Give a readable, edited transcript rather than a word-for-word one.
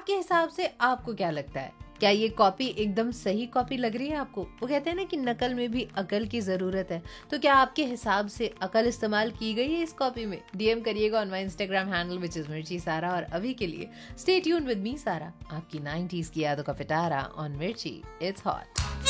आपके हिसाब से आपको क्या लगता है, क्या ये कॉपी एकदम सही कॉपी लग रही है आपको? वो कहते हैं ना कि नकल में भी अकल की जरूरत है, तो क्या आपके हिसाब से अकल इस्तेमाल की गई है इस कॉपी में? डीएम करिएगा on my Instagram handle which is मिर्ची सारा। और अभी के लिए स्टे ट्यून्ड विद मी सारा, आपकी 90s की यादों का पिटारा ऑन मिर्ची, इट्स हॉट।